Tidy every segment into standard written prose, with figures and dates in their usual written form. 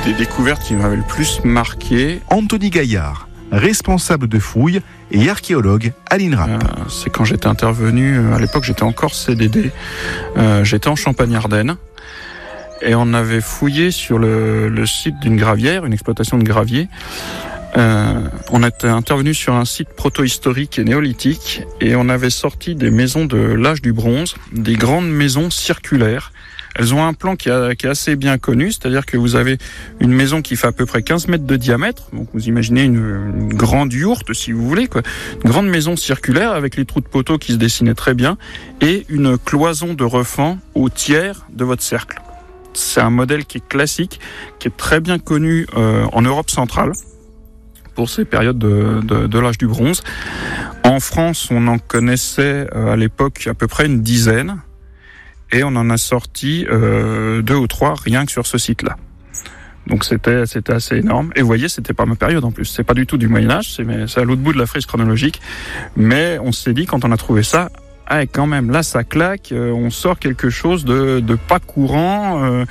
des découvertes qui m'avaient le plus marqué. Anthony Gaillard, responsable de fouilles et archéologue à l'INRAP. C'est quand j'étais intervenu, à l'époque j'étais encore CDD, j'étais en Champagne-Ardenne et on avait fouillé sur le site d'une gravière, une exploitation de gravier. On était intervenu sur un site proto-historique et néolithique et on avait sorti des maisons de l'âge du bronze, des grandes maisons circulaires. Elles ont un plan qui est assez bien connu, c'est-à-dire que vous avez une maison qui fait à peu près 15 mètres de diamètre, donc vous imaginez une grande yourte si vous voulez, quoi. Une grande maison circulaire avec les trous de poteaux qui se dessinaient très bien et une cloison de refend au tiers de votre cercle. C'est un modèle qui est classique, qui est très bien connu en Europe centrale pour ces périodes de l'âge du bronze. En France, on en connaissait à l'époque à peu près une dizaine. Et on en a sorti 2 ou 3 rien que sur ce site-là. Donc c'était assez énorme. Et vous voyez, c'était pas ma période en plus. C'est pas du tout du Moyen-Âge, c'est à l'autre bout de la frise chronologique. Mais on s'est dit, quand on a trouvé ça, ah, quand même, là ça claque, on sort quelque chose de pas courant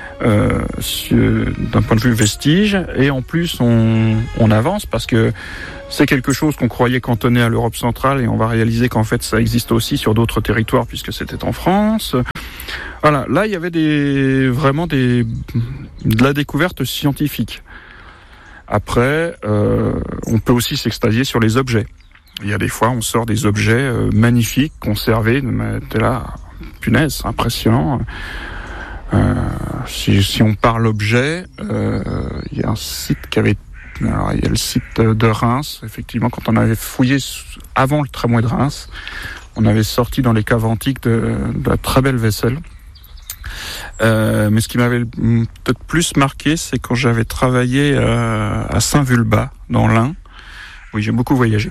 d'un point de vue vestige. Et en plus, on avance parce que c'est quelque chose qu'on croyait cantonné à l'Europe centrale et on va réaliser qu'en fait ça existe aussi sur d'autres territoires puisque c'était en France. Voilà, là il y avait vraiment de la découverte scientifique. Après, on peut aussi s'extasier sur les objets. Il y a des fois on sort des objets magnifiques, conservés, t'es là, punaise, c'est impressionnant. Si on parle objet, il y a un site qui avait... Alors, il y a le site de Reims, effectivement, quand on avait fouillé avant le tramway de Reims, on avait sorti dans les caves antiques de la très belle vaisselle. Mais ce qui m'avait peut-être plus marqué, c'est quand j'avais travaillé à Saint-Vulbas, dans l'Ain. Oui, j'ai beaucoup voyagé.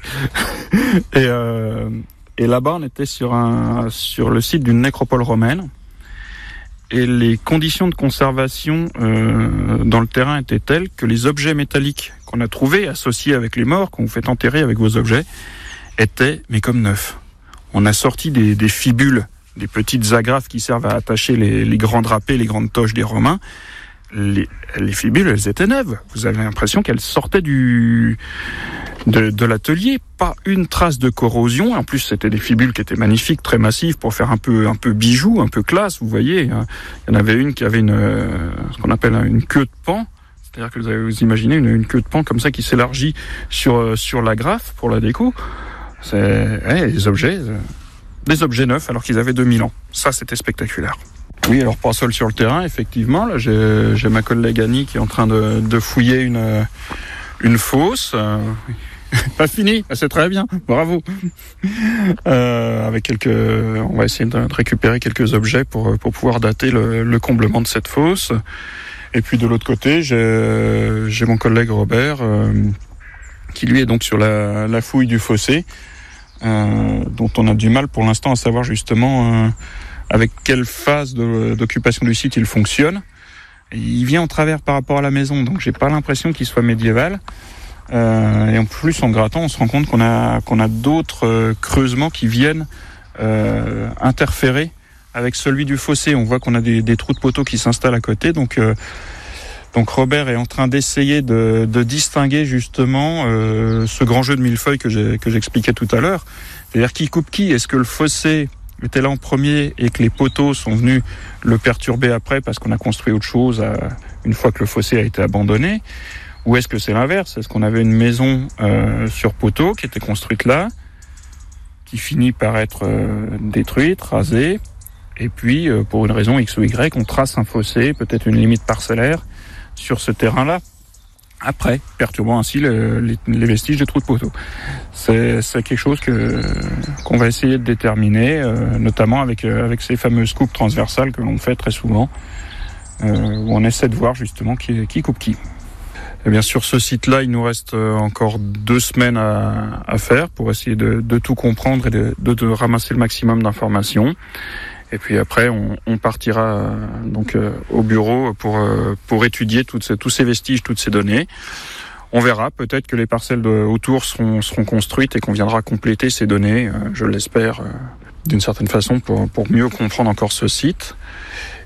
Et là-bas, on était sur le site d'une nécropole romaine. Et les conditions de conservation dans le terrain étaient telles que les objets métalliques qu'on a trouvés, associés avec les morts, qu'on vous fait enterrer avec vos objets, étaient, mais comme neufs. On a sorti des fibules, des petites agrafes qui servent à attacher les grands drapés, les grandes toches des Romains. Les fibules, elles étaient neuves. Vous avez l'impression qu'elles sortaient de l'atelier. Pas une trace de corrosion. En plus, c'était des fibules qui étaient magnifiques, très massives, pour faire un peu bijou, un peu classe, vous voyez. Il y en avait une qui avait ce qu'on appelle une queue de pan. C'est-à-dire que vous imaginez une queue de pan comme ça qui s'élargit sur l'agrafe pour la déco. C'est des objets neufs alors qu'ils avaient 2000 ans. Ça, c'était spectaculaire. Oui, alors pas seul sur le terrain, effectivement. Là, j'ai ma collègue Annie qui est en train de fouiller une fosse. Pas fini, c'est très bien, bravo. Avec on va essayer de récupérer quelques objets pour pouvoir dater le comblement de cette fosse. Et puis de l'autre côté, j'ai mon collègue Robert qui lui est donc sur la fouille du fossé, dont on a du mal pour l'instant à savoir justement avec quelle phase d'occupation du site il fonctionne. Et il vient en travers par rapport à la maison, donc j'ai pas l'impression qu'il soit médiéval. Et en plus, en grattant, on se rend compte qu'on a d'autres creusements qui viennent interférer avec celui du fossé. On voit qu'on a des trous de poteaux qui s'installent à côté. Donc Robert est en train d'essayer de distinguer justement ce grand jeu de millefeuille que j'expliquais tout à l'heure. C'est-à-dire qui coupe qui. Est-ce que le fossé était là en premier et que les poteaux sont venus le perturber après parce qu'on a construit autre chose une fois que le fossé a été abandonné? Ou est-ce que c'est l'inverse? Est-ce qu'on avait une maison sur poteaux qui était construite là, qui finit par être détruite, rasée, et puis pour une raison X ou Y, on trace un fossé, peut-être une limite parcellaire, sur ce terrain-là, après, perturbant ainsi les vestiges des trous de poteaux. C'est quelque chose qu'on va essayer de déterminer, notamment avec ces fameuses coupes transversales que l'on fait très souvent, où on essaie de voir justement qui coupe qui. Et bien sur ce site-là, il nous reste encore 2 semaines à faire pour essayer de tout comprendre et de ramasser le maximum d'informations. Et puis après, on partira donc au bureau pour étudier tous ces vestiges, toutes ces données. On verra, peut-être que les parcelles autour seront construites et qu'on viendra compléter ces données, je l'espère, d'une certaine façon, pour mieux comprendre encore ce site.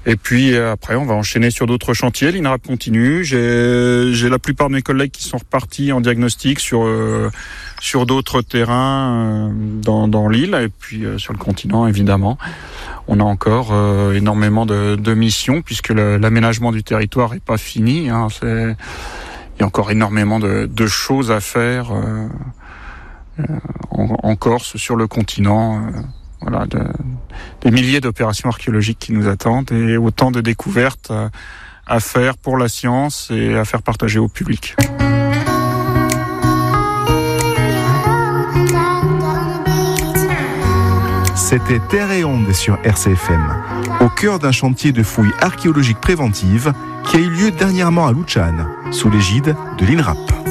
Et puis après, on va enchaîner sur d'autres chantiers. L'INRAP continue. J'ai la plupart de mes collègues qui sont repartis en diagnostic sur d'autres terrains dans l'île et puis sur le continent, évidemment. On a encore énormément de missions puisque l'aménagement du territoire est pas fini. Hein. Il y a encore énormément de choses à faire en Corse, sur le continent. Voilà, des milliers d'opérations archéologiques qui nous attendent et autant de découvertes à faire pour la science et à faire partager au public. C'était Terre et Onde sur RCFM, au cœur d'un chantier de fouilles archéologiques préventives qui a eu lieu dernièrement à Luciane, sous l'égide de l'INRAP.